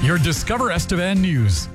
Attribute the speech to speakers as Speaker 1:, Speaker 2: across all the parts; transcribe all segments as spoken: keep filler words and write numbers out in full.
Speaker 1: your Discover Estevan news.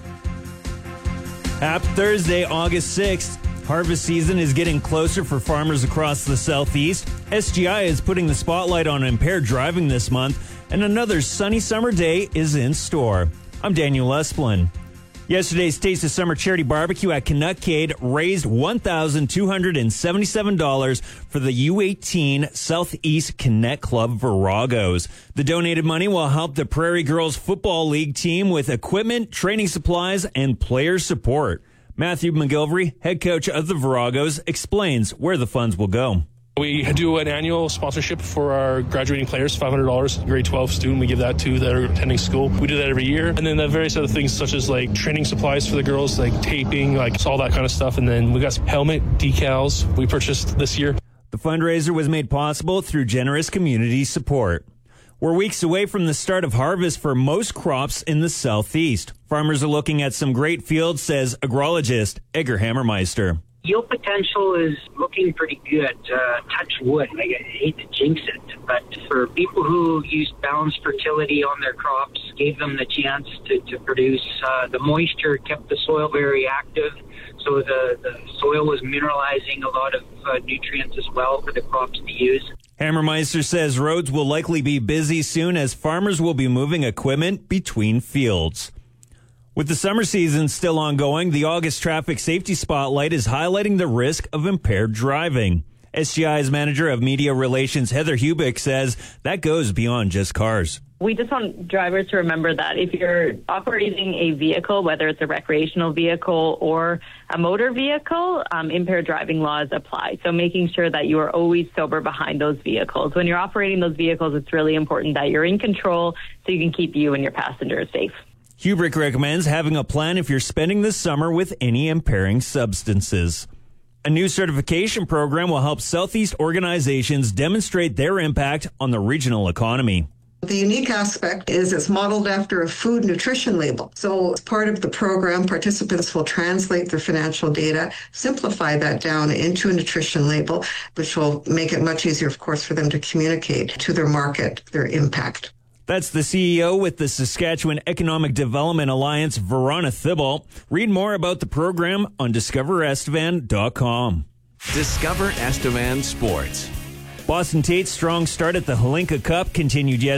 Speaker 2: Happy Thursday, August sixth. Harvest season is getting closer for farmers across the Southeast. S G I is putting the spotlight on impaired driving this month, and another sunny summer day is in store. I'm Daniel Esplin. Yesterday's Taste of Summer charity barbecue at Canuckade raised one thousand two hundred seventy-seven dollars for the U eighteen Southeast Connect Club Viragos. The donated money will help the Prairie Girls Football League team with equipment, training supplies, and player support. Matthew McGilvery, head coach of the Viragos, explains where the funds will go.
Speaker 3: We do an annual sponsorship for our graduating players, five hundred dollars. Grade twelve student, we give that to that are attending school. We do that every year. And then the various other things such as like training supplies for the girls, like taping, like all that kind of stuff. And then we got some helmet decals we purchased this year.
Speaker 2: The fundraiser was made possible through generous community support. We're weeks away from the start of harvest for most crops in the Southeast. Farmers are looking at some great fields, says agrologist Edgar Hammermeister.
Speaker 4: Yield potential is looking pretty good. Uh, touch wood. I hate to jinx it, but for people who used balanced fertility on their crops, gave them the chance to, to produce, uh, the moisture kept the soil very active, so the, the soil was mineralizing a lot of uh, nutrients as well for the crops to use.
Speaker 2: Hammermeister says roads will likely be busy soon as farmers will be moving equipment between fields. With the summer season still ongoing, the August Traffic Safety Spotlight is highlighting the risk of impaired driving. S G I's Manager of Media Relations, Heather Hubick, says that goes beyond just cars.
Speaker 5: We just want drivers to remember that if you're operating a vehicle, whether it's a recreational vehicle or a motor vehicle, um, impaired driving laws apply. So making sure that you are always sober behind those vehicles. When you're operating those vehicles, it's really important that you're in control so you can keep you and your passengers safe.
Speaker 2: Hubrick recommends having a plan if you're spending the summer with any impairing substances. A new certification program will help Southeast organizations demonstrate their impact on the regional economy.
Speaker 6: The unique aspect is it's modeled after a food nutrition label. So as part of the program, participants will translate their financial data, simplify that down into a nutrition label, which will make it much easier, of course, for them to communicate to their market their impact.
Speaker 2: That's the C E O with the Saskatchewan Economic Development Alliance, Verona Thibault. Read more about the program on discover estevan dot com.
Speaker 7: Discover Estevan Sports.
Speaker 2: Boston Tate's strong start at the Hlinka Cup continued yesterday.